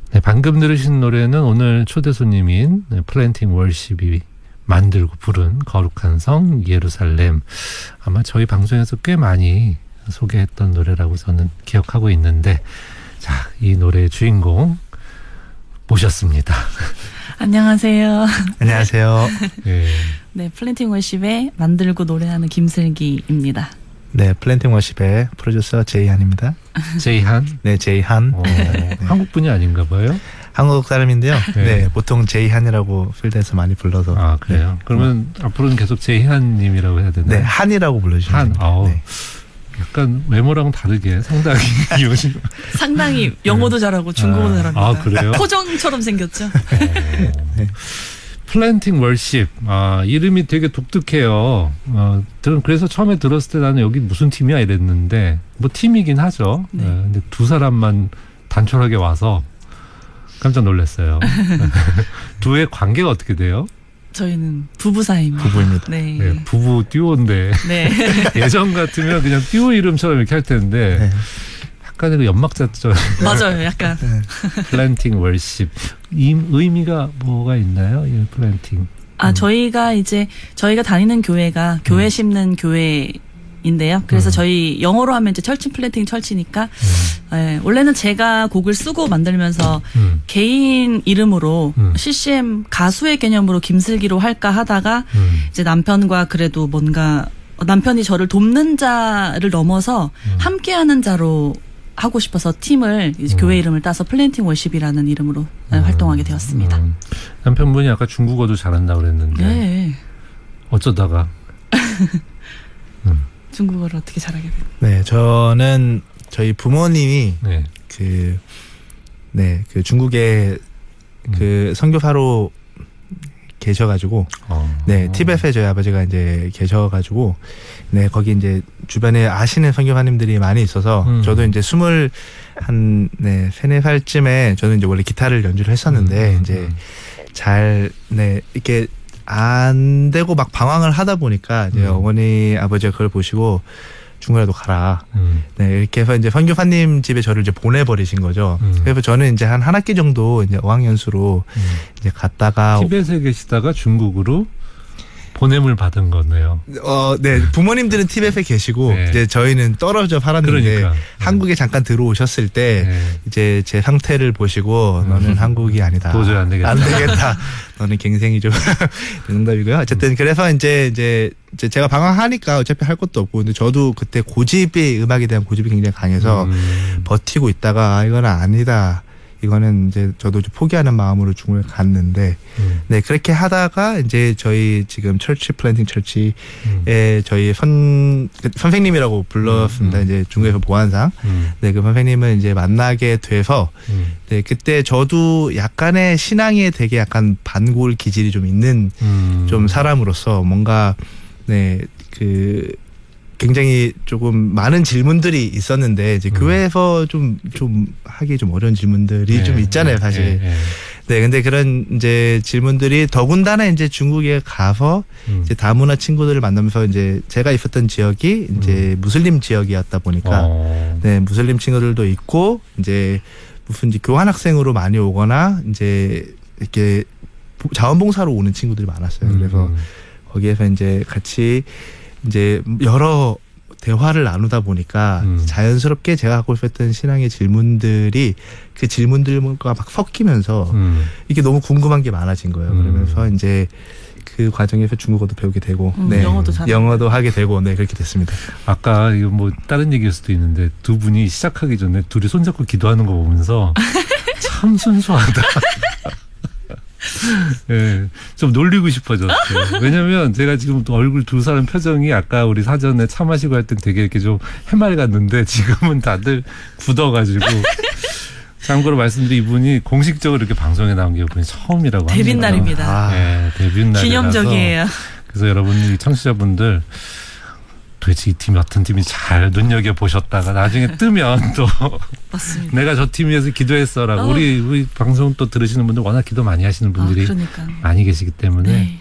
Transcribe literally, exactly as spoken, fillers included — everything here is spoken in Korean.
네, 방금 들으신 노래는 오늘 초대 손님인 네, 플랜팅 월십이 만들고 부른 거룩한 성 예루살렘. 아마 저희 방송에서 꽤 많이 소개했던 노래라고 저는 기억하고 있는데, 자, 이 노래의 주인공 모셨습니다. 안녕하세요. 안녕하세요. 네. 네, 플랜팅 월십에 만들고 노래하는 김슬기입니다. 네, 플랜팅 워십의 프로듀서 제이한입니다. 제이한? 네, 제이한. 어, 네. 한국 분이 아닌가 봐요? 한국 사람인데요. 네. 네, 보통 제이한이라고 필드에서 많이 불러서. 아, 그래요? 네. 그러면 어. 앞으로는 계속 제이한님이라고 해야 되나요? 네, 한이라고 불러주시면 한, 됩니다. 아우. 네. 약간 외모랑 다르게 상당히 요즘 상당히 영어도 잘하고 중국어도 아, 잘합니다. 아, 그래요? 토종처럼 생겼죠? 어. 네. 플랜팅 월십, 아, 이름이 되게 독특해요. 어, 그래서 처음에 들었을 때 나는 여기 무슨 팀이야 이랬는데, 뭐 팀이긴 하죠. 네. 네, 근데 두 사람만 단촐하게 와서 깜짝 놀랐어요. 두의 관계가 어떻게 돼요? 저희는 부부 사이입니다. 부부입니다. 네. 네, 부부 듀오인데 네. 예전 같으면 그냥 듀오 이름처럼 이렇게 할 텐데 네. 약간의 그 연막자처럼. 맞아요, 약간. 네. 플랜팅 월십. 이 의미가 뭐가 있나요? 이 플랜팅. 아, 저희가 이제 저희가 다니는 교회가 교회 음. 심는 교회인데요. 그래서 음. 저희 영어로 하면 이제 철친 플랜팅 철치니까 음. 예, 원래는 제가 곡을 쓰고 만들면서 음. 개인 이름으로 음. 씨씨엠 가수의 개념으로 김슬기로 할까 하다가 음. 이제 남편과 그래도 뭔가 남편이 저를 돕는 자를 넘어서 음. 함께하는 자로 하고 싶어서 팀을 이제 음. 교회 이름을 따서 플랜팅 월십이라는 이름으로 음. 활동하게 되었습니다. 음. 남편분이 아까 중국어도 잘한다고 그랬는데 네. 어쩌다가 음. 중국어를 어떻게 잘하게 됐나요? 네, 저는 저희 부모님이 네. 그, 네, 그 중국에 음. 그 선교사로 계셔가지고, 어. 네, 티벳에 저희 아버지가 이제 계셔가지고, 네, 거기 이제 주변에 아시는 선교사님들이 많이 있어서, 음. 저도 이제 스물 한, 네, 세네 살쯤에 저는 이제 원래 기타를 연주를 했었는데, 음. 이제 음. 잘, 네, 이렇게 안 되고 막 방황을 하다 보니까, 이제 음. 어머니, 아버지가 그걸 보시고, 중국에라도 가라. 음. 네, 이렇게 해서 이제 선교사님 집에 저를 이제 보내버리신 거죠. 음. 그래서 저는 이제 한 한 학기 정도 이제 어학연수로 음. 이제 갔다가 티벳에 계시다가 중국으로 보냄을 받은 거네요. 어, 네, 부모님들은 티벳에 계시고 네. 이제 저희는 떨어져 살았는데 그러니까. 한국에 잠깐 들어오셨을 때 네. 이제 제 상태를 보시고 음. 너는 한국이 아니다. 도저히 안 되겠다. 안 되겠다. 너는 갱생이 좀 농담이고요. 어쨌든 그래서 이제 이제 이제 제가 방황하니까 어차피 할 것도 없고 근데 저도 그때 고집이 음악에 대한 고집이 굉장히 강해서 음. 버티고 있다가 아, 이거는 아니다. 이거는 이제 저도 좀 포기하는 마음으로 중국에 갔는데, 음. 네, 그렇게 하다가 이제 저희 지금 철치 플랜팅 철치에 음. 저희 선, 선생님이라고 불렀습니다. 음. 이제 중국에서 보안상. 음. 네, 그 선생님을 이제 만나게 돼서, 음. 네, 그때 저도 약간의 신앙에 되게 약간 반골 기질이 좀 있는 음. 좀 사람으로서 뭔가, 네, 그, 굉장히 조금 많은 질문들이 있었는데 이제 음. 교회에서 좀 좀 하기 좀 어려운 질문들이 네, 좀 있잖아요, 네, 사실. 네, 네. 네, 근데 그런 이제 질문들이 더군다나 이제 중국에 가서 음. 이제 다문화 친구들을 만나면서 이제 제가 있었던 지역이 이제 무슬림 지역이었다 보니까 어. 네, 무슬림 친구들도 있고 이제 무슨 이제 교환 학생으로 많이 오거나 이제 이렇게 자원봉사로 오는 친구들이 많았어요. 그래서 음. 거기에서 이제 같이 이제 여러 대화를 나누다 보니까 음. 자연스럽게 제가 갖고 있었던 신앙의 질문들이 그 질문들과 막 섞이면서 음. 이게 너무 궁금한 게 많아진 거예요. 음. 그러면서 이제 그 과정에서 중국어도 배우게 되고, 음, 네, 영어도 잘하고. 영어도 하게 되고, 네, 그렇게 됐습니다. 아까 이거 뭐 다른 얘기일 수도 있는데 두 분이 시작하기 전에 둘이 손잡고 기도하는 거 보면서 참 순수하다. 예, 좀 놀리고 싶어졌어요. 왜냐면 제가 지금 또 얼굴 두 사람 표정이 아까 우리 사전에 차 마시고 할 땐 되게 이렇게 좀 해맑았는데 지금은 다들 굳어가지고. 참고로 말씀드린 이분이 공식적으로 이렇게 방송에 나온 게 이분이 처음이라고 합니다. 데뷔 날입니다. 아. 네, 데뷔 날이라서. 기념적이에요. 그래서 여러분, 청취자분들 도대체 이 팀이 어떤 팀이 잘 눈여겨보셨다가 나중에 뜨면 또 맞습니다. 내가 저 팀 위해서 기도했어라고. 어. 우리, 우리 방송 또 들으시는 분들 워낙 기도 많이 하시는 분들이 아, 그러니까. 많이 계시기 때문에 네.